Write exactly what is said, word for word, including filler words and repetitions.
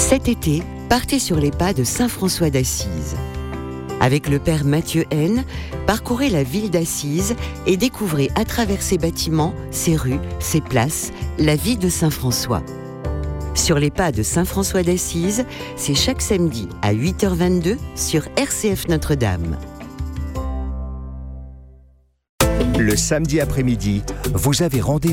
Cet été, partez sur les pas de Saint-François d'Assise. Avec le père Mathieu Haine, parcourez la ville d'Assise et découvrez à travers ses bâtiments, ses rues, ses places, la vie de Saint-François. Sur les pas de Saint-François d'Assise, c'est chaque samedi à huit heures vingt-deux sur R C F Notre-Dame. Le samedi après-midi, vous avez rendez-vous